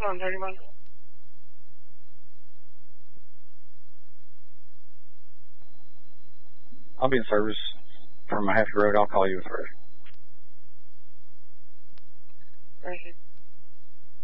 On 31. I'll be in service from Mahaffey Road. I'll call you with her. Thank you.